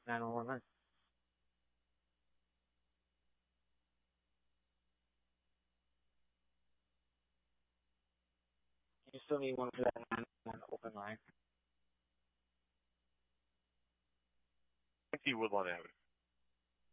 911. You still need one for that 911 open line. I think he would let it happen.